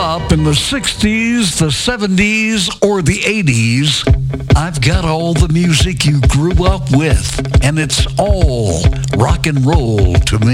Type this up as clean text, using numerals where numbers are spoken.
up in the 60s, the 70s, or the 80s, I've got all the music you grew up with, and it's all rock and roll to me.